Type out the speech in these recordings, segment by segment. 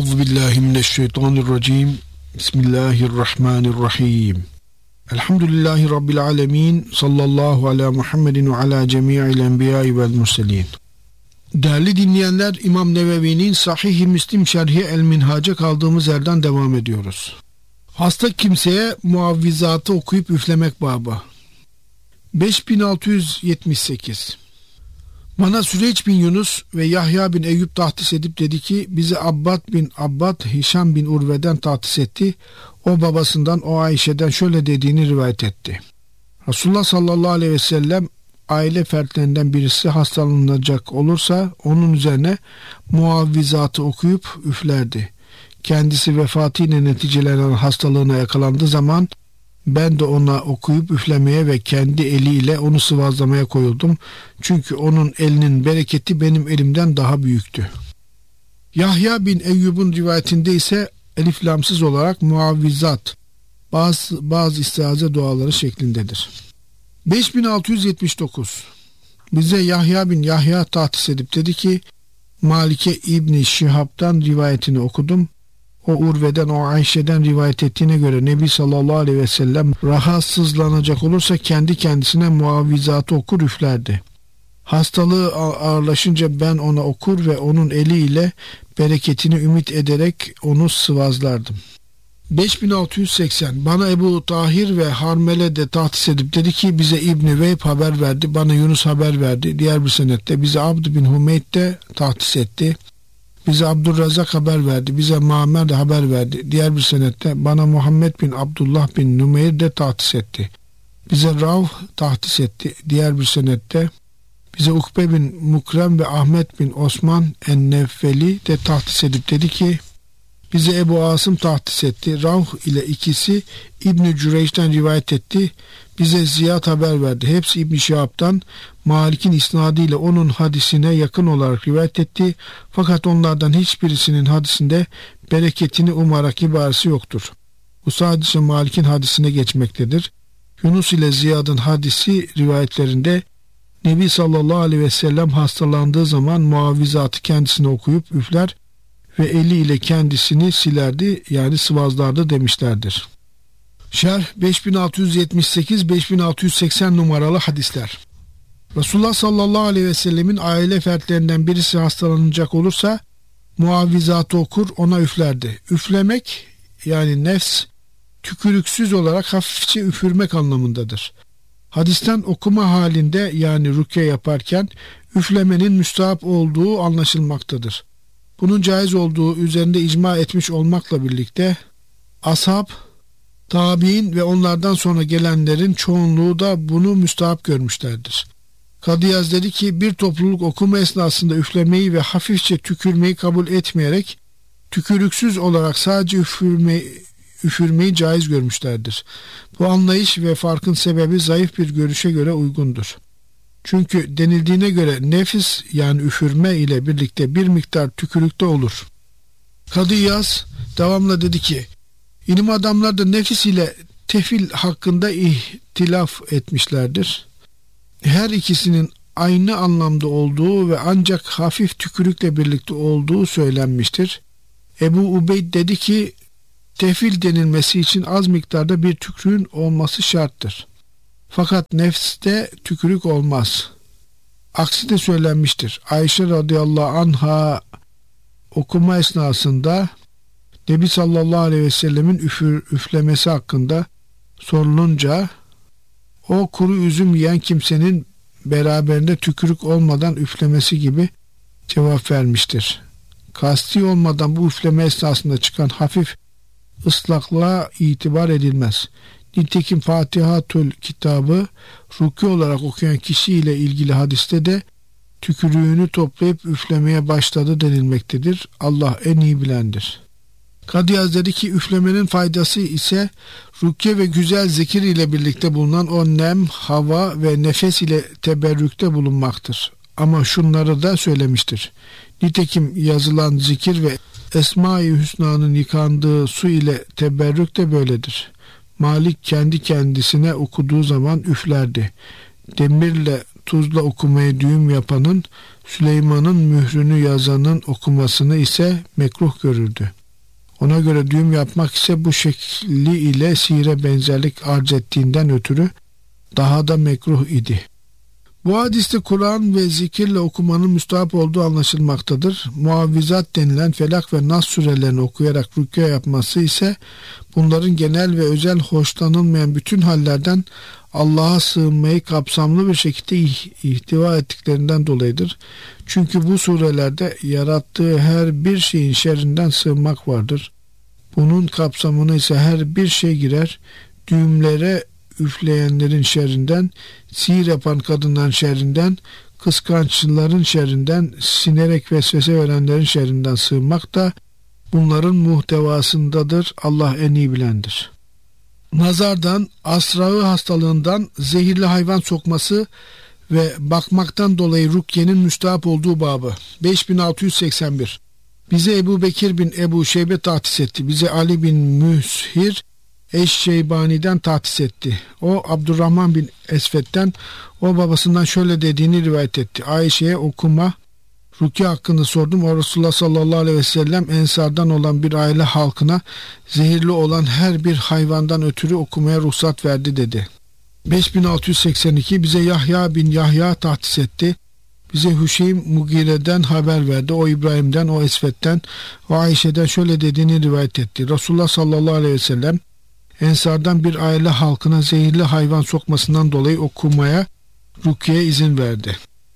Euzubillahimineşşeytanirracim. Bismillahirrahmanirrahim. Elhamdülillahi Rabbil alemin. Sallallahu ala Muhammedin ve ala cemi'il enbiyai vel murselin. Değerli dinleyenler, İmam Nevevi'nin Sahih-i Müslim Şerhi El-Minhac'a kaldığımız yerden devam ediyoruz. Hasta kimseye muavvizatı okuyup üflemek babı. 5678. Bana Süreyç bin Yunus ve Yahya bin Eyyub tahdis edip dedi ki, bizi Abbad bin Abbad Hişam bin Urve'den tahdis etti. O babasından, o Ayşe'den şöyle dediğini rivayet etti. Resulullah sallallahu aleyhi ve sellem aile fertlerinden birisi hastalanacak olursa onun üzerine muavvizatı okuyup üflerdi. Kendisi vefatıyla neticelenen hastalığına yakalandığı zaman ben de ona okuyup üflemeye ve kendi eliyle onu sıvazlamaya koyuldum. Çünkü onun elinin bereketi benim elimden daha büyüktü. Yahya bin Eyyub'un rivayetinde ise elif lamsız olarak muavvizat, bazı istiaze duaları şeklindedir. 5679. Bize Yahya bin Yahya tahdis edip dedi ki, Malike İbni Şihab'dan rivayetini okudum. O Urve'den, o Ayşe'den rivayet ettiğine göre Nebi sallallahu aleyhi ve sellem rahatsızlanacak olursa kendi kendisine muavvizatı okur üflerdi. Hastalığı ağırlaşınca ben ona okur ve onun eliyle bereketini ümit ederek onu sıvazlardım. 5680. Bana Ebu Tahir ve Harmele de tahdis edip dedi ki, bize İbn-i Veyb haber verdi, bana Yunus haber verdi. Diğer bir senette bize Abd bin Hümeyd de tahdis etti. Bize Abdurrazak haber verdi. Bize Ma'mer de haber verdi. Diğer bir senette bana Muhammed bin Abdullah bin Numeyr de tahdis etti. Bize Rav tahdis etti. Diğer bir senette bize Ukbe bin Mukrem ve Ahmet bin Osman en-Neffeli de tahdis edip dedi ki, bize Ebu Asım tahdis etti. Rav ile ikisi İbn-i Cüreyş'ten rivayet etti. Bize Ziyad haber verdi. Hepsi İbn-i Şihab'dan Malik'in isnadıyla onun hadisine yakın olarak rivayet etti. Fakat onlardan hiçbirisinin hadisinde bereketini umarak ibaresi yoktur. Bu sadece Malik'in hadisine geçmektedir. Yunus ile Ziyad'ın hadisi rivayetlerinde Nebi sallallahu aleyhi ve sellem hastalandığı zaman muavvizatı kendisine okuyup üfler ve eliyle kendisini silerdi, yani sıvazlardı demişlerdir. Şerh 5678-5680 numaralı hadisler. Resulullah sallallahu aleyhi ve sellemin aile fertlerinden birisi hastalanacak olursa muavvizatı okur, ona üflerdi. Üflemek, yani nefs, tükürüksüz olarak hafifçe üfürmek anlamındadır. Hadisten okuma halinde, yani rükû yaparken üflemenin müstahap olduğu anlaşılmaktadır. Bunun caiz olduğu üzerinde icma etmiş olmakla birlikte ashab, tabi'in ve onlardan sonra gelenlerin çoğunluğu da bunu müstahap görmüşlerdir. Kadıyaz dedi ki, bir topluluk okuma esnasında üflemeyi ve hafifçe tükürmeyi kabul etmeyerek tükürüksüz olarak sadece üfürmeyi caiz görmüşlerdir. Bu anlayış ve farkın sebebi zayıf bir görüşe göre uygundur. Çünkü denildiğine göre nefis, yani üfürme ile birlikte bir miktar tükürükte olur. Kadıyaz devamla dedi ki, ilim adamlar da nefis ile tefil hakkında ihtilaf etmişlerdir. Her ikisinin aynı anlamda olduğu ve ancak hafif tükürükle birlikte olduğu söylenmiştir. Ebu Ubeyd dedi ki, tefil denilmesi için az miktarda bir tükürüğün olması şarttır. Fakat nefste tükürük olmaz. Aksi de söylenmiştir. Ayşe radıyallahu anha okuma esnasında Nebi sallallahu aleyhi ve sellemin üflemesi hakkında sorulunca, o kuru üzüm yiyen kimsenin beraberinde tükürük olmadan üflemesi gibi cevap vermiştir. Kasti olmadan bu üfleme esnasında çıkan hafif ıslaklığa itibar edilmez. Nitekim Fatihatül kitabı rükû olarak okuyan kişiyle ilgili hadiste de tükürüğünü toplayıp üflemeye başladı denilmektedir. Allah en iyi bilendir. Kadıyaz dedi ki, üflemenin faydası ise rükû ve güzel zikir ile birlikte bulunan o nem, hava ve nefes ile teberrükte bulunmaktır. Ama şunları da söylemiştir. Nitekim yazılan zikir ve Esma-i Hüsna'nın yıkandığı su ile teberrük de böyledir. Malik kendi kendisine okuduğu zaman üflerdi. Demirle tuzla okumayı düğüm yapanın, Süleyman'ın mührünü yazanın okumasını ise mekruh görürdü. Ona göre düğüm yapmak ise bu şekli ile sihire benzerlik arz ettiğinden ötürü daha da mekruh idi. Bu hadiste Kur'an ve zikirle okumanın müstahap olduğu anlaşılmaktadır. Muavvizat denilen Felak ve Nas surelerini okuyarak rükû yapması ise bunların genel ve özel hoşlanılmayan bütün hallerden Allah'a sığınmayı kapsamlı bir şekilde ihtiva ettiklerinden dolayıdır. Çünkü bu surelerde yarattığı her bir şeyin şerrinden sığınmak vardır. Bunun kapsamına ise her bir şey girer. Düğümlere üfleyenlerin şerrinden, sihir yapan kadınların şerrinden, kıskançların şerrinden, sinerek vesvese verenlerin şerrinden sığınmak da bunların muhtevasındadır. Allah en iyi bilendir. Nazardan, asrağı hastalığından, zehirli hayvan sokması ve bakmaktan dolayı rukyenin müstahap olduğu babı. 5681. Bize Ebu Bekir bin Ebu Şeybe tahsis etti. Bize Ali bin Müshir Eşşeybani'den tahsis etti. O Abdurrahman bin Esved'den, o babasından şöyle dediğini rivayet etti. Ayşe'ye okuma, rükû hakkında sordum. O Resulullah sallallahu aleyhi ve sellem ensardan olan bir aile halkına zehirli olan her bir hayvandan ötürü okumaya ruhsat verdi dedi. 5682. Bize Yahya bin Yahya tahsis etti. Bize Hüşeym Mugire'den haber verdi. O İbrahim'den, o Esved'den, o Ayşe'den şöyle dediğini rivayet etti. Resulullah sallallahu aleyhi ve sellem ensardan bir aile halkına zehirli hayvan sokmasından dolayı okumaya, rükûye izin verdi.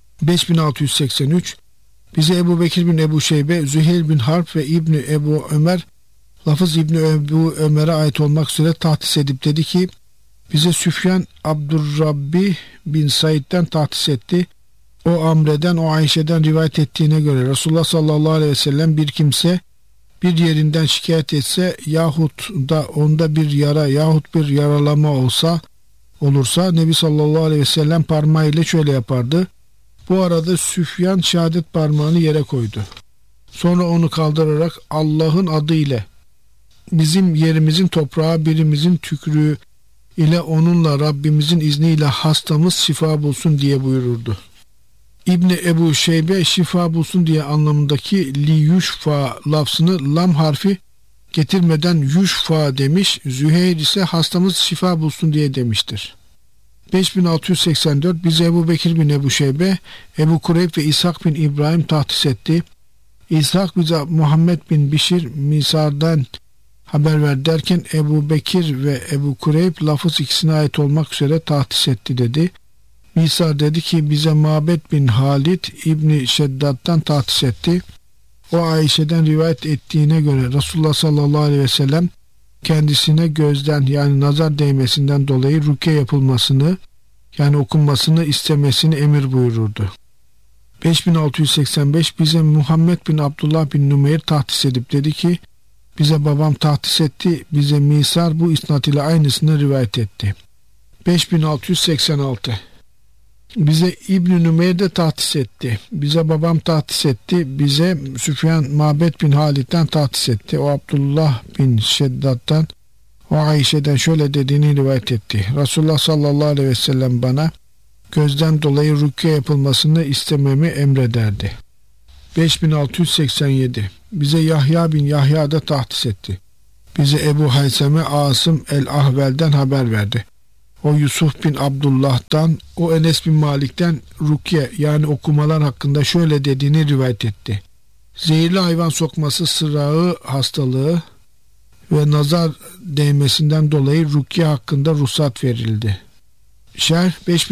5683. Bize Ebu Bekir bin Ebu Şeybe, Züheyl bin Harp ve İbni Ebu Ömer, lafız İbni Ebu Ömer'e ait olmak üzere tahsis edip dedi ki, bize Süfyan Abdurrabbi bin Said'den tahsis etti. O Amre'den, o Ayşe'den rivayet ettiğine göre Resulullah sallallahu aleyhi ve sellem bir kimse bir yerinden şikayet etse yahut da onda bir yara yahut bir yaralama olursa Nebi sallallahu aleyhi ve sellem parmağıyla şöyle yapardı. Bu arada Süfyan şehadet parmağını yere koydu. Sonra onu kaldırarak Allah'ın adı ile bizim yerimizin toprağı, birimizin tükrüğü ile onunla Rabbimizin izniyle hastamız şifa bulsun diye buyururdu. İbni Ebu Şeybe şifa bulsun diye anlamındaki li yuşfa lafzını lam harfi getirmeden yuşfa demiş. Züheyr ise hastamız şifa bulsun diye demiştir. 5684. Bize Ebu Bekir bin Ebu Şeybe, Ebu Kureyb ve İshak bin İbrahim tahsis etti. İshak bize Muhammed bin Bişir Misar'dan haber ver derken Ebu Bekir ve Ebu Kureyb lafız ikisine ait olmak üzere tahsis etti dedi. Misar dedi ki bize Mabed bin Halid İbni Şeddat'tan tahsis etti. O Ayşe'den rivayet ettiğine göre Resulullah sallallahu aleyhi ve sellem kendisine gözden yani nazar değmesinden dolayı rükû yapılmasını yani okunmasını istemesini emir buyururdu. 5685. Bize Muhammed bin Abdullah bin Numeyr tahsis edip dedi ki bize babam tahsis etti. Bize Misar bu isnat ile aynısını rivayet etti. 5686. Bize İbn-i Nümeyr de tahsis etti. Bize babam tahsis etti. Bize Süfyan Mabed bin Halid'den tahsis etti. O Abdullah bin Şeddat'tan, o Ayşe'den şöyle dediğini rivayet etti. Resulullah sallallahu aleyhi ve sellem bana gözden dolayı rükû yapılmasını istememi emrederdi. 5687. Bize Yahya bin Yahya da tahsis etti. Bize Ebu Hayseme Asım el-Ahvel'den haber verdi. O Yusuf bin Abdullah'tan, o Enes bin Malik'ten rukye yani okumalar hakkında şöyle dediğini rivayet etti. Zehirli hayvan sokması, sırağı hastalığı ve nazar değmesinden dolayı rukye hakkında ruhsat verildi. Şerh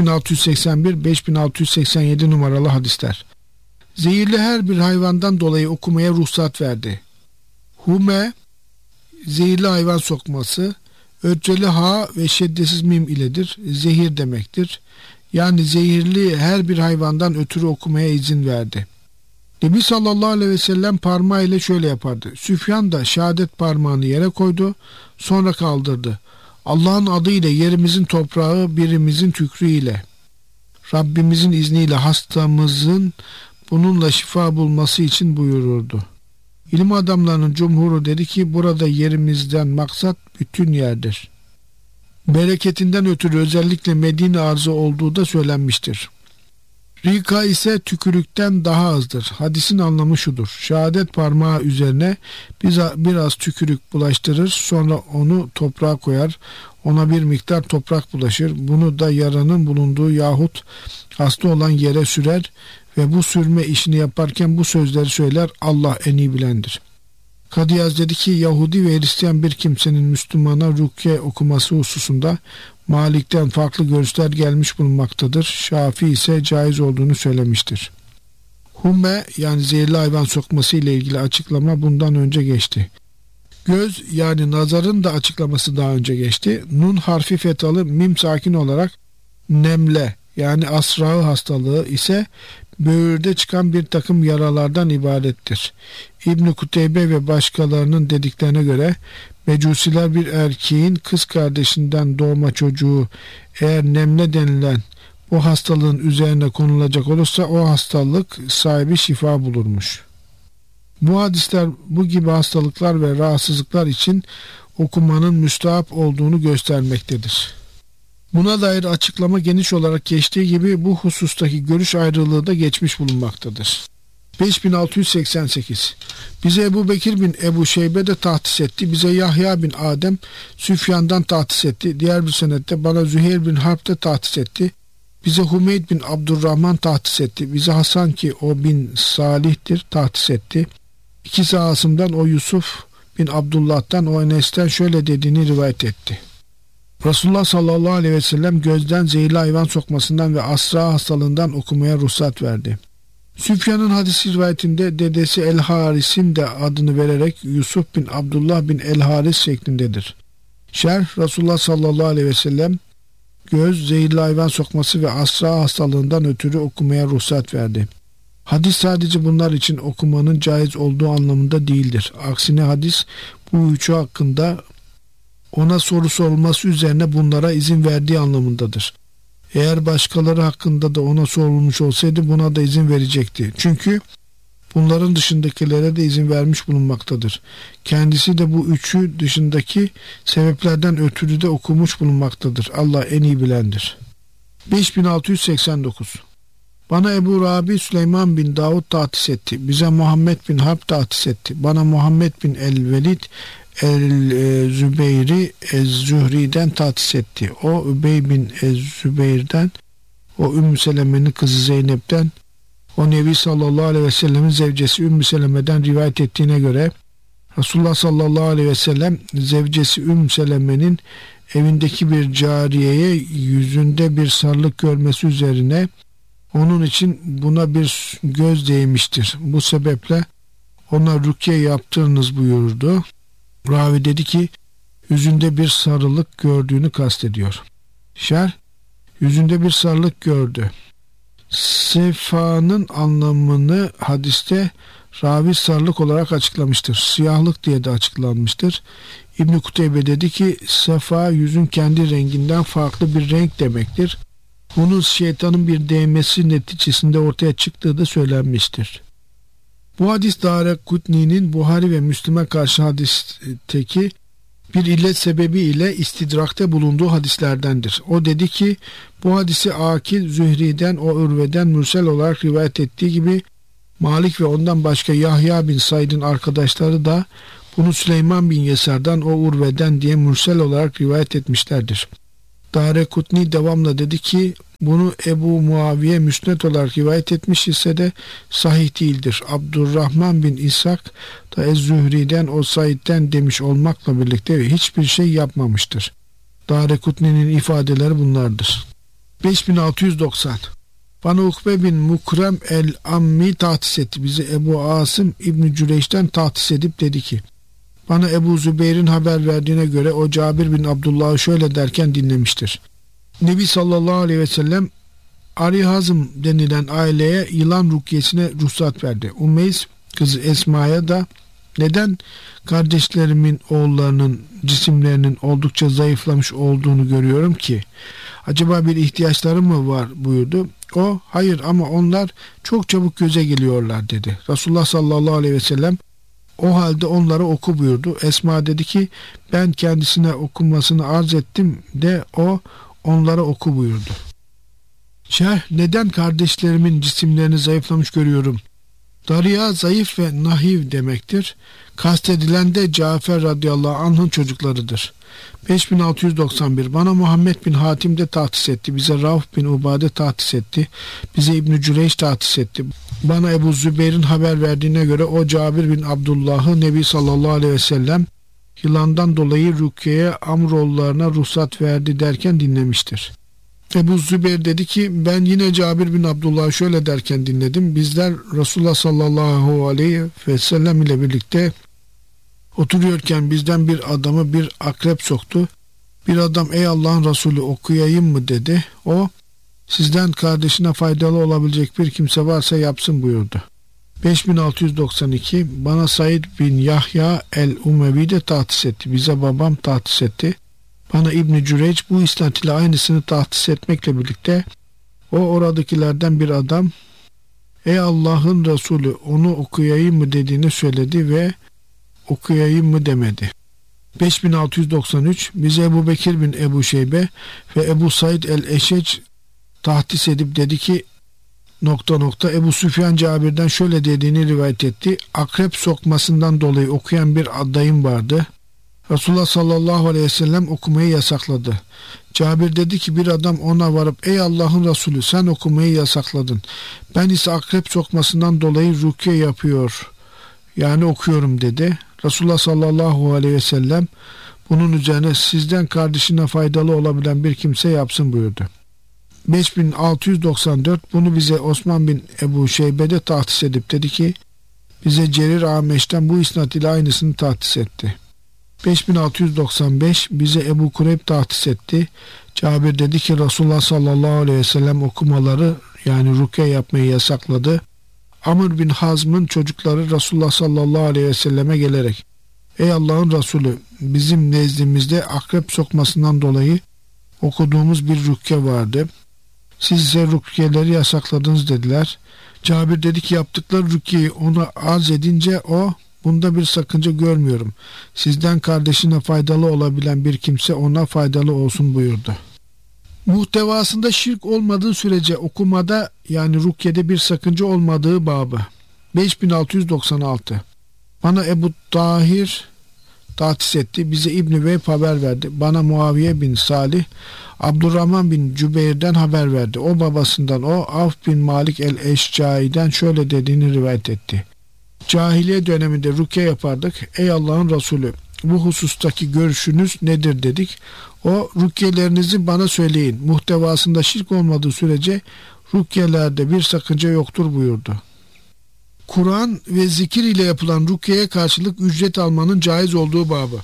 5681-5687 numaralı hadisler. Zehirli her bir hayvandan dolayı okumaya ruhsat verdi. Hume, zehirli hayvan sokması, ötreli ha ve şeddesiz mim iledir. Zehir demektir. Yani zehirli her bir hayvandan ötürü okumaya izin verdi. Nebi sallallahu aleyhi ve sellem parmağıyla şöyle yapardı. Süfyan da şehadet parmağını yere koydu. Sonra kaldırdı. Allah'ın adıyla yerimizin toprağı, birimizin tükrüğüyle Rabbimizin izniyle hastamızın bununla şifa bulması için buyururdu. İlim adamlarının cumhuru dedi ki burada yerimizden maksat bütün yerdir. Bereketinden ötürü özellikle Medine arzı olduğu da söylenmiştir. Rika ise tükürükten daha azdır. Hadisin anlamı şudur: şehadet parmağı üzerine biraz tükürük bulaştırır, sonra onu toprağa koyar. Ona bir miktar toprak bulaşır. Bunu da yaranın bulunduğu yahut hasta olan yere sürer ve bu sürme işini yaparken bu sözleri söyler: Allah en iyi bilendir. Kadıyaz dedi ki, Yahudi ve Hristiyan bir kimsenin Müslümana rukiye okuması hususunda Malik'ten farklı görüşler gelmiş bulunmaktadır. Şafii ise caiz olduğunu söylemiştir. Humme, yani zehirli hayvan sokması ile ilgili açıklama bundan önce geçti. Göz, yani nazarın da açıklaması daha önce geçti. Nun harfi fethalı, mim sakin olarak nemle, yani asrağı hastalığı ise böğürde çıkan bir takım yaralardan ibarettir. İbn-i Kuteybe ve başkalarının dediklerine göre Mecusiler bir erkeğin kız kardeşinden doğma çocuğu eğer nemle denilen bu hastalığın üzerine konulacak olursa o hastalık sahibi şifa bulurmuş. Bu hadisler bu gibi hastalıklar ve rahatsızlıklar için okumanın müstahap olduğunu göstermektedir. Buna dair açıklama geniş olarak geçtiği gibi bu husustaki görüş ayrılığı da geçmiş bulunmaktadır. 5688. Bize Ebu Bekir bin Ebu Şeybe de tahsis etti. Bize Yahya bin Adem Süfyan'dan tahsis etti. Diğer bir senette bana Züheyr bin Harp de tahsis etti. Bize Hümeyd bin Abdurrahman tahsis etti. Bize Hasan, ki o bin Salih'tir, tahsis etti. İkisi Asım'dan, o Yusuf bin Abdullah'tan, o Enes'ten şöyle dediğini rivayet etti. Resulullah sallallahu aleyhi ve sellem gözden zehirli hayvan sokmasından ve asra hastalığından okumaya ruhsat verdi. Süfyan'ın hadis rivayetinde dedesi El-Haris'in de adını vererek Yusuf bin Abdullah bin El-Haris şeklindedir. Şerh, Resulullah sallallahu aleyhi ve sellem göz, zehirli hayvan sokması ve asra hastalığından ötürü okumaya ruhsat verdi. Hadis sadece bunlar için okumanın caiz olduğu anlamında değildir. Aksine hadis bu üçü hakkında ona soru sorulması üzerine bunlara izin verdiği anlamındadır. Eğer başkaları hakkında da ona sorulmuş olsaydı buna da izin verecekti. Çünkü bunların dışındakilere de izin vermiş bulunmaktadır. Kendisi de bu üçü dışındaki sebeplerden ötürü de okumuş bulunmaktadır. Allah en iyi bilendir. 5689. Bana Ebu Rabi Süleyman bin Davud tahsis etti. Bize Muhammed bin Harp tahsis etti. Bana Muhammed bin El-Velid El-Zübeyri Ez-Zühri'den tahsis etti. O Übey bin Ez-Zübeyr'den, o Ümmü Seleme'nin kızı Zeynep'ten, o Nebi sallallahu aleyhi ve sellemin zevcesi Ümmü Seleme'den rivayet ettiğine göre Resulullah sallallahu aleyhi ve sellem zevcesi Ümmü Seleme'nin evindeki bir cariyeye yüzünde bir sarılık görmesi üzerine onun için buna bir göz değmiştir. Bu sebeple ona rukiye yaptırınız buyurdu. Ravi dedi ki yüzünde bir sarılık gördüğünü kastediyor. Şerh, yüzünde bir sarılık gördü. Sefa'nın anlamını hadiste ravi sarılık olarak açıklamıştır. Siyahlık diye de açıklanmıştır. İbn-i Kuteybe dedi ki sefa yüzün kendi renginden farklı bir renk demektir. Bunun şeytanın bir değmesi neticesinde ortaya çıktığı da söylenmiştir. Bu hadis Darekutni'nin Buhari ve Müslim'e karşı hadisteki bir illet sebebi ile istidrakte bulunduğu hadislerdendir. O dedi ki bu hadisi Akil Zühri'den, o Urve'den mürsel olarak rivayet ettiği gibi Malik ve ondan başka Yahya bin Said'in arkadaşları da bunu Süleyman bin Yesar'dan, o Urve'den diye mürsel olarak rivayet etmişlerdir. Darekutni devamla dedi ki bunu Ebu Muaviye müsned olarak rivayet etmiş ise de sahih değildir. Abdurrahman bin İshak da Ez-Zühri'den, o Said'den demiş olmakla birlikte hiçbir şey yapmamıştır. Darekutni'nin ifadeleri bunlardır. 5690. Bana Ukbe bin Mukrem el-Ammi tahsis etti. Bizi Ebu Asım İbn-i Cüreyş'ten tahsis edip dedi ki bana Ebu Zübeyr'in haber verdiğine göre o Cabir bin Abdullah'ı şöyle derken dinlemiştir. Nebi sallallahu aleyhi ve sellem Ari Hazım denilen aileye yılan rukyesine ruhsat verdi. Umeys kızı Esma'ya da neden kardeşlerimin oğullarının cisimlerinin oldukça zayıflamış olduğunu görüyorum ki? Acaba bir ihtiyaçları mı var buyurdu. O hayır ama onlar çok çabuk göze geliyorlar dedi. Resulullah sallallahu aleyhi ve sellem o halde onlara oku buyurdu. Esma dedi ki ben kendisine okunmasını arz ettim de o onlara oku buyurdu. Şerh, neden kardeşlerimin cisimlerini zayıflamış görüyorum? Darya zayıf ve nahiv demektir. Kastedilen de Cafer radıyallahu anh'ın çocuklarıdır. 5691 Bana Muhammed bin Hatim de tahsis etti. Bize Rauf bin Ubade tahsis etti. Bize İbn-i Cüreyş tahsis etti. Bana Ebu Zübeyir'in haber verdiğine göre o Cabir bin Abdullah'ı Nebi sallallahu aleyhi ve sellem yılandan dolayı Rukye'ye Amroğullarına ruhsat verdi derken dinlemiştir. Ebu Zübeyir dedi ki ben yine Cabir bin Abdullah'ı şöyle derken dinledim. Bizler Resulullah sallallahu aleyhi ve sellem ile birlikte oturuyorken bizden bir adamı bir akrep soktu. Bir adam ey Allah'ın Resulü okuyayım mı dedi. O sizden kardeşine faydalı olabilecek bir kimse varsa yapsın buyurdu. 5692 Bana Said bin Yahya el-Umevi de tahsis etti. Bize babam tahsis etti. Bana İbn-i Cüreyç bu isnat ile aynısını tahsis etmekle birlikte o oradakilerden bir adam ey Allah'ın Resulü onu okuyayım mı dediğini söyledi ve okuyayım mı demedi. 5693 Bize Ebu Bekir bin Ebu Şeybe ve Ebu Said el-Eşeç tahsis edip dedi ki ... Ebu Süfyan Cabir'den şöyle dediğini rivayet etti. Akrep sokmasından dolayı okuyan bir adayım vardı. Resulullah sallallahu aleyhi ve sellem okumayı yasakladı. Cabir dedi ki bir adam ona varıp ey Allah'ın Resulü sen okumayı yasakladın. Ben ise akrep sokmasından dolayı rukye yapıyor. Yani okuyorum dedi. Resulullah sallallahu aleyhi ve sellem bunun üzerine sizden kardeşine faydalı olabilen bir kimse yapsın buyurdu. 5694 Bunu bize Osman bin Ebu Şeybe'de tahsis edip dedi ki bize Cerir Ameş'ten bu isnat ile aynısını tahsis etti. 5695 Bize Ebu Kureyb tahsis etti. Cabir dedi ki Resulullah sallallahu aleyhi ve sellem okumaları yani rukye yapmayı yasakladı. Amr bin Hazm'ın çocukları Resulullah sallallahu aleyhi ve selleme gelerek ey Allah'ın Resulü bizim nezdimizde akrep sokmasından dolayı okuduğumuz bir rukye vardı. Siz ise rukyeleri yasakladınız dediler. Cabir dedi ki yaptıkları rukyeyi ona arz edince o bunda bir sakınca görmüyorum. Sizden kardeşine faydalı olabilen bir kimse ona faydalı olsun buyurdu. Muhtevasında şirk olmadığı sürece okumada yani rukyede bir sakınca olmadığı babı. 5696 Bana Ebu Tahir tahsis etti. Bize İbn-i Vehb haber verdi. Bana Muaviye bin Salih Abdurrahman bin Cübeyr'den haber verdi. O babasından o Avf bin Malik el-Eşcai'den şöyle dediğini rivayet etti. Cahiliye döneminde rukye yapardık. Ey Allah'ın Resulü bu husustaki görüşünüz nedir dedik. O rukyelerinizi bana söyleyin. Muhtevasında şirk olmadığı sürece rukyelerde bir sakınca yoktur buyurdu. Kur'an ve zikir ile yapılan rukyeye karşılık ücret almanın caiz olduğu babı.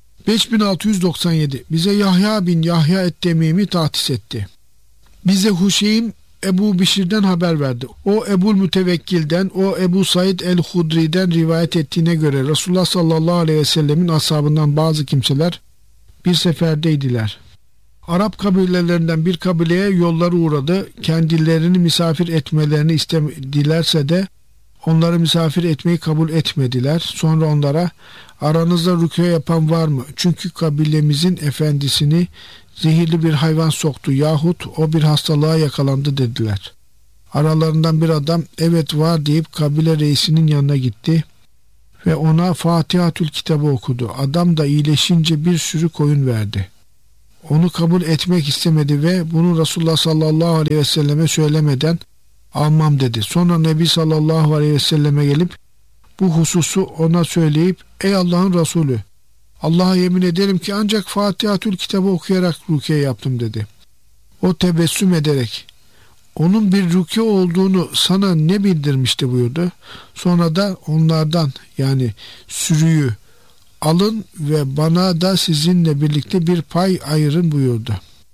5697 Bize Yahya bin Yahya et-Temimi tahsis etti. Bize Huşeym Ebu Bişir'den haber verdi. O Ebul Mütevekkil'den, o Ebu Said el-Hudri'den rivayet ettiğine göre Resulullah sallallahu aleyhi ve sellemin ashabından bazı kimseler bir seferdeydiler. Arap kabilelerinden bir kabileye yolları uğradı. Kendilerini misafir etmelerini istedilerse de onları misafir etmeyi kabul etmediler. Sonra onlara aranızda rükû yapan var mı? Çünkü kabilemizin efendisini zehirli bir hayvan soktu yahut o bir hastalığa yakalandı dediler. Aralarından bir adam evet var deyip kabile reisinin yanına gitti ve ona Fatihatül kitabı okudu. Adam da iyileşince bir sürü koyun verdi. Onu kabul etmek istemedi ve bunu Resulullah sallallahu aleyhi ve selleme söylemeden almam dedi. Sonra Nebi sallallahu aleyhi ve selleme gelip bu hususu ona söyleyip ey Allah'ın Resulü Allah'a yemin ederim ki ancak Fatihatül kitabı okuyarak rukiye yaptım dedi. O tebessüm ederek onun bir rukiye olduğunu sana ne bildirmişti buyurdu. Sonra da onlardan yani sürüyü alın ve bana da sizinle birlikte bir pay ayırın buyurdu.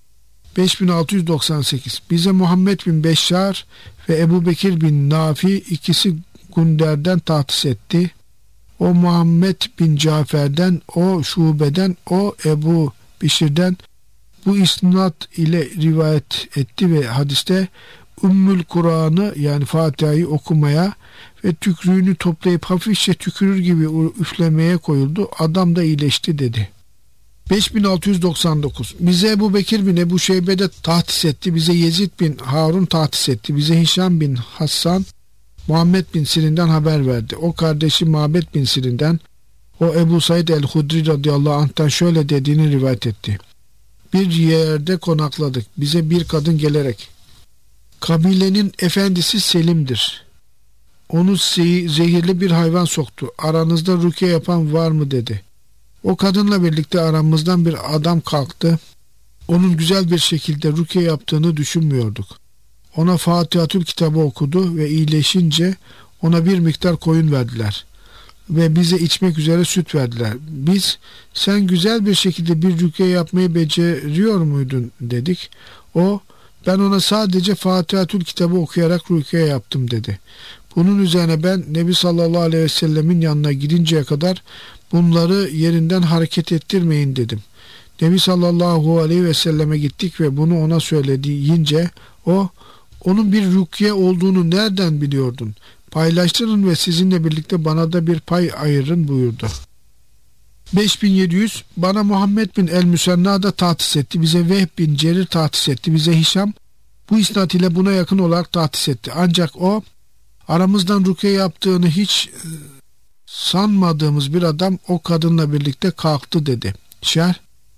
5698 Bize Muhammed bin Beşşar ve Ebu Bekir bin Nafi ikisi Gunder'den tahsis etti. O Muhammed bin Cafer'den, o Şube'den, o Ebu Bişir'den bu isnat ile rivayet etti ve hadiste Ümmül Kur'an'ı yani Fatiha'yı okumaya ve tükrüğünü toplayıp hafifçe tükürür gibi üflemeye koyuldu. Adam da iyileşti dedi. 5699. Bize Ebu Bekir bin Ebu Şeybe'de tahtis etti. Bize Yezid bin Harun tahtis etti. Bize Hişam bin Hassan Muhammed bin Sirin'den haber verdi. O kardeşi Mabed bin Sirin'den, o Ebu Said el-Hudri radıyallahu anh'tan şöyle dediğini rivayet etti. Bir yerde konakladık. Bize bir kadın gelerek, kabilenin efendisi Selim'dir. Onu zehirli bir hayvan soktu. Aranızda rukiye yapan var mı dedi. O kadınla birlikte aramızdan bir adam kalktı. Onun güzel bir şekilde rukiye yaptığını düşünmüyorduk. Ona Fatihatül kitabı okudu ve iyileşince ona bir miktar koyun verdiler. Ve bize içmek üzere süt verdiler. Biz, sen güzel bir şekilde bir rukiye yapmayı beceriyor muydun dedik. O, ben ona sadece Fatihatül kitabı okuyarak rukiye yaptım dedi. Bunun üzerine ben Nebi sallallahu aleyhi ve sellemin yanına gidinceye kadar bunları yerinden hareket ettirmeyin dedim. Nebi sallallahu aleyhi ve selleme gittik ve bunu ona söyleyince o, onun bir rukiye olduğunu nereden biliyordun? Paylaştırın ve sizinle birlikte bana da bir pay ayırın buyurdu. 5700. Bana Muhammed bin el-Müsenna da tahtis etti. Bize Vehb bin Cerir tahtis etti. Bize Hişam bu isnat ile buna yakın olarak tahtis etti. Ancak o, aramızdan rukiye yaptığını hiç sanmadığımız bir adam o kadınla birlikte kalktı dedi. Şerh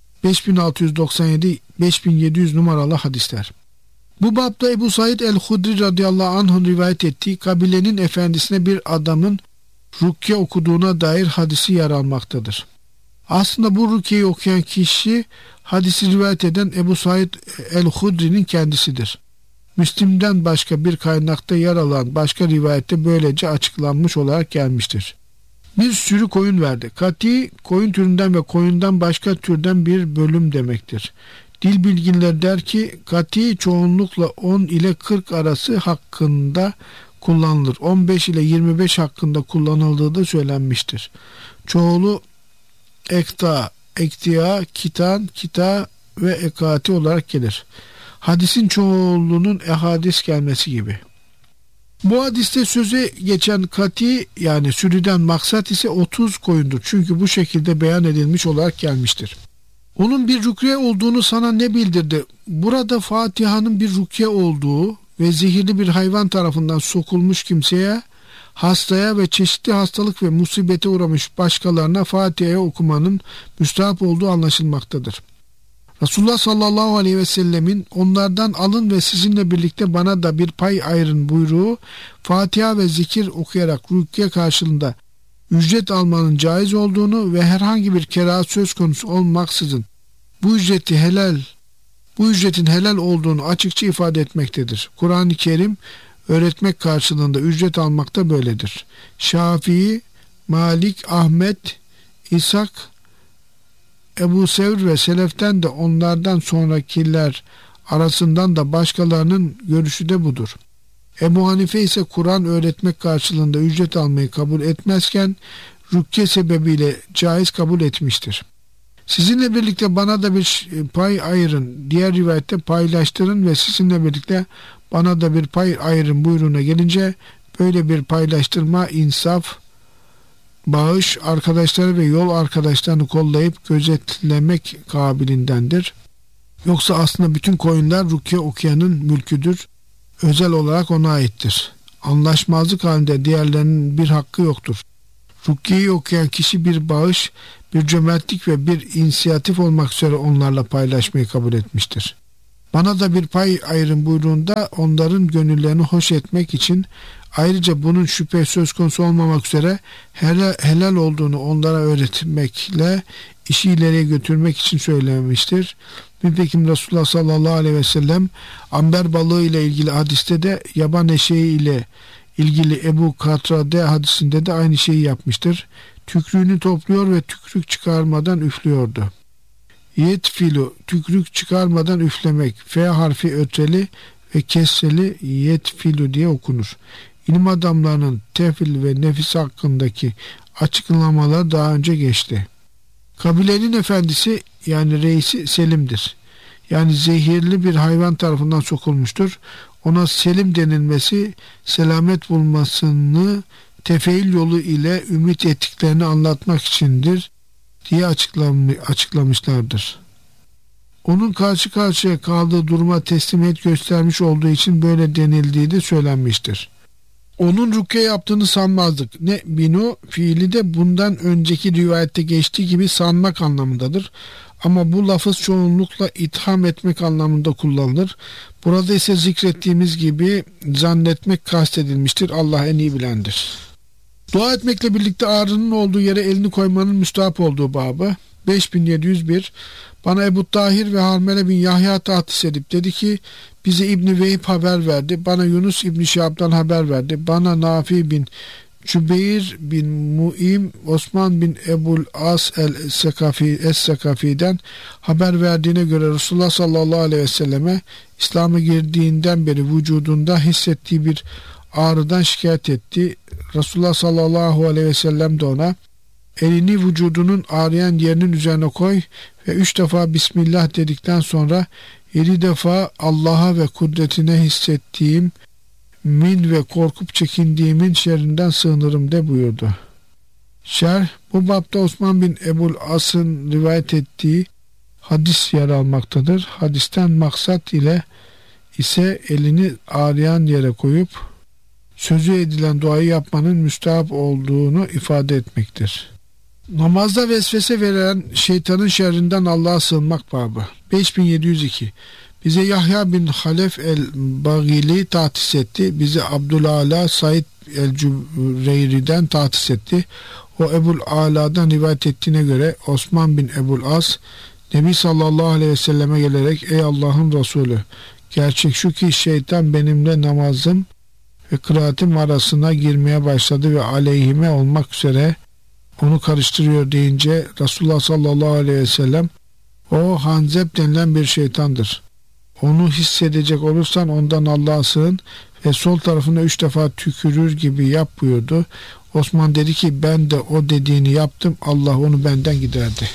5697-5700 numaralı hadisler. Bu babda Ebu Said el-Hudri radıyallahu anh'ın rivayet ettiği kabilenin efendisine bir adamın rukiye okuduğuna dair hadisi yer almaktadır. Aslında bu rukiyeyi okuyan kişi hadisi rivayet eden Ebu Said el-Hudri'nin kendisidir. Müslim'den başka bir kaynakta yer alan başka rivayette böylece açıklanmış olarak gelmiştir. Bir sürü koyun verdi. Kati, koyun türünden ve koyundan başka türden bir bölüm demektir. Dil bilginleri der ki, kati çoğunlukla 10 ile 40 arası hakkında kullanılır. 15 ile 25 hakkında kullanıldığı da söylenmiştir. Çoğulu ekta, ektiya, kitan, kita ve ekati olarak gelir. Hadisin çoğulunun ehadis gelmesi gibi. Bu hadiste söze geçen kati yani sürüden maksat ise 30 koyundur. Çünkü bu şekilde beyan edilmiş olarak gelmiştir. Onun bir rukiye olduğunu sana ne bildirdi? Burada Fatiha'nın bir rukiye olduğu ve zehirli bir hayvan tarafından sokulmuş kimseye, hastaya ve çeşitli hastalık ve musibete uğramış başkalarına Fatiha'yı okumanın müstahap olduğu anlaşılmaktadır. Resulullah sallallahu aleyhi ve sellemin onlardan alın ve sizinle birlikte bana da bir pay ayırın buyruğu, Fatiha ve zikir okuyarak rukiye karşılığında ücret almanın caiz olduğunu ve herhangi bir kerahat söz konusu olmaksızın bu ücretin helal olduğunu açıkça ifade etmektedir. Kur'an-ı Kerim öğretmek karşılığında ücret almakta böyledir. Şafii, Malik, Ahmet, İshak, Ebu Sevr ve Seleften de onlardan sonrakiler arasından da başkalarının görüşü de budur. Ebu Hanife ise Kur'an öğretmek karşılığında ücret almayı kabul etmezken rukiye sebebiyle caiz kabul etmiştir. Sizinle birlikte bana da bir pay ayırın, diğer rivayette paylaştırın ve sizinle birlikte bana da bir pay ayırın buyruğuna gelince böyle bir paylaştırma insaf, bağış, arkadaşları ve yol arkadaşlarını kollayıp gözetlemek kabilindendir. Yoksa aslında bütün koyunlar rukiye okuyanın mülküdür. Özel olarak ona aittir. Anlaşmazlık halinde diğerlerinin bir hakkı yoktur. Rukiyeyi okuyan kişi bir bağış, bir cömertlik ve bir inisiyatif olmak üzere onlarla paylaşmayı kabul etmiştir. Bana da bir pay ayırın buyruğunda onların gönüllerini hoş etmek için, ayrıca bunun şüphe söz konusu olmamak üzere helal olduğunu onlara öğretmekle işi ileriye götürmek için söylemiştir. Nitekim Resulullah sallallahu aleyhi ve sellem amber balığı ile ilgili hadiste de yaban eşeği ile ilgili Ebu Katrade hadisinde de aynı şeyi yapmıştır. Tükrüğünü topluyor ve tükrük çıkarmadan üflüyordu. Yetfilu, tükrük çıkarmadan üflemek. F harfi ötreli ve kesseli yetfilu diye okunur. İlim adamlarının tefil ve nefis hakkındaki açıklamalar daha önce geçti. Kabilenin efendisi yani reisi Selim'dir. Yani zehirli bir hayvan tarafından sokulmuştur. Ona Selim denilmesi selamet bulmasını tefeil yolu ile ümit ettiklerini anlatmak içindir. diye açıklamışlardır. Onun karşı karşıya kaldığı duruma teslimiyet göstermiş olduğu için böyle denildiği de söylenmiştir. Onun rükye yaptığını sanmazdık. Ne binu fiili de bundan önceki rivayette geçtiği gibi sanmak anlamındadır. Ama bu lafız çoğunlukla itham etmek anlamında kullanılır. Burada ise zikrettiğimiz gibi zannetmek kastedilmiştir. Allah en iyi bilendir. Dua etmekle birlikte ağrının olduğu yere elini koymanın müstahap olduğu babı. 5701. Bana Ebu Tahir ve Harmele bin Yahya tahsis edip dedi ki bize İbni Vehib haber verdi. Bana Yunus İbni Şihab'dan haber verdi. Bana Nafi bin Cübeyr bin Mu'im Osman bin Ebul As Es-Sekafi'den haber verdiğine göre Resulullah sallallahu aleyhi ve selleme İslam'a girdiğinden beri vücudunda hissettiği bir ağrıdan şikayet etti. Resulullah sallallahu aleyhi ve sellem de ona elini vücudunun ağrıyan yerinin üzerine koy ve 3 defa Bismillah dedikten sonra 7 defa Allah'a ve kudretine hissettiğim min ve korkup çekindiğimin şerrinden sığınırım de buyurdu. Şerh, bu bapta Osman bin Ebul As'ın rivayet ettiği hadis yer almaktadır. Hadisten maksat ile ise elini ağrıyan yere koyup sözü edilen duayı yapmanın müstahap olduğunu ifade etmektir. Namazda vesvese veren şeytanın şerrinden Allah'a sığınmak babı. 5702. Bize Yahya bin Halef el-Bagili tahsis etti. Bize Abdülala Said el-Cüreyri'den tahsis etti. O Ebul Ala'dan rivayet ettiğine göre Osman bin Ebul As Nebi sallallahu aleyhi ve selleme gelerek ey Allah'ın Resulü, gerçek şu ki şeytan benimle namazım ve kıraatim arasına girmeye başladı ve aleyhime olmak üzere onu karıştırıyor deyince Resulullah sallallahu aleyhi ve sellem o Hanzeb denilen bir şeytandır. Onu hissedecek olursan ondan Allah'a sığın ve sol tarafına 3 defa tükürür gibi yap buyurdu. Osman dedi ki ben de o dediğini yaptım, Allah onu benden giderdi.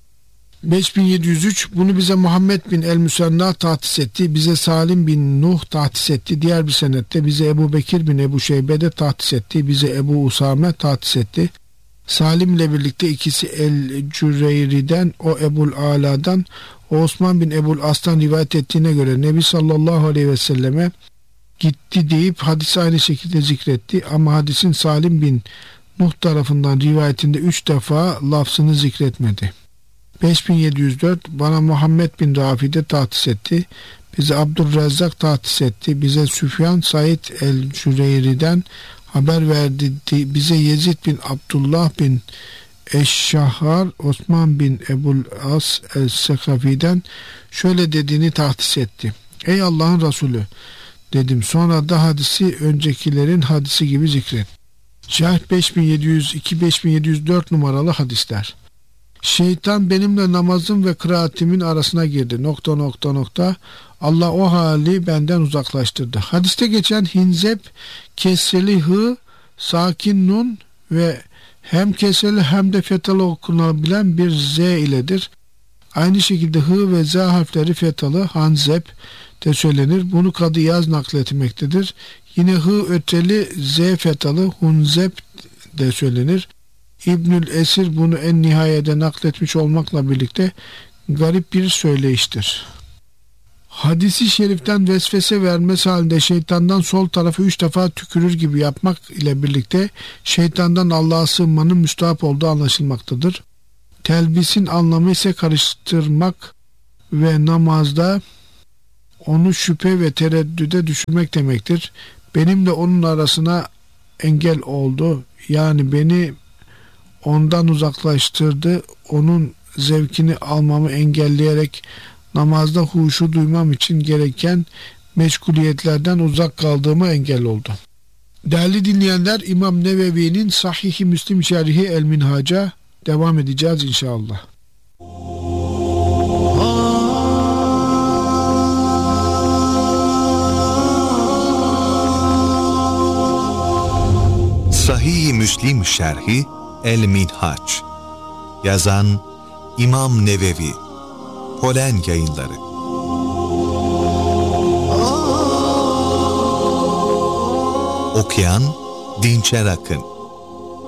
5703. Bunu bize Muhammed bin el-Müsenna tahsis etti. Bize Salim bin Nuh tahsis etti. Diğer bir senette bize Ebu Bekir bin Ebu Şeybe'de tahsis etti. Bize Ebu Usame tahsis etti. Salim ile birlikte ikisi el-Cüreyri'den, o Ebul Ala'dan, o Osman bin Ebul As'tan rivayet ettiğine göre Nebi sallallahu aleyhi ve selleme gitti deyip hadisi aynı şekilde zikretti. Ama hadisin Salim bin Nuh tarafından rivayetinde 3 defa lafzını zikretmedi. 5704. Bana Muhammed bin Rafi'de tahsis etti. Bize Abdurrezzak tahsis etti. Bize Süfyan Said el-Cüreyri'den haber verdi. Bize Yezid bin Abdullah bin Eşşahar Osman bin Ebul As el-Sekafi'den şöyle dediğini tahsis etti. Ey Allah'ın Resulü dedim. Sonra da hadisi öncekilerin hadisi gibi zikret. Şerh 5702-5704 numaralı hadisler. Şeytan benimle namazım ve kıraatimin arasına girdi. ... Allah o hali benden uzaklaştırdı. Hadiste geçen hinzep kesreli hı, sakin nun ve hem kesreli hem de fetalı okunabilen bir z iledir. Aynı şekilde hı ve z harfleri fetalı hanzep de söylenir. Bunu Kadı Yaz nakletmektedir. Yine hı öteli z fetalı hunzep de söylenir. İbnül Esir bunu en nihayede nakletmiş olmakla birlikte garip bir söyleyiştir. Hadisi şeriften vesvese vermesi halinde şeytandan sol tarafı 3 defa tükürür gibi yapmak ile birlikte şeytandan Allah'a sığınmanın müstahap olduğu anlaşılmaktadır. Telbisin anlamı ise karıştırmak ve namazda onu şüphe ve tereddüde düşürmek demektir. Benim de onun arasına engel oldu. Yani beni ondan uzaklaştırdı. Onun zevkini almamı engelleyerek namazda huşu duymam için gereken meşguliyetlerden uzak kaldığıma engel oldu. Değerli dinleyenler, İmam Nevevi'nin Sahih-i Müslim Şerhi El-Minhaca devam edeceğiz inşallah. Sahih-i Müslim Şerhi El-Minhac. Yazan İmam Nevevi. Polen Yayınları. Okuyan Dinçer Akın.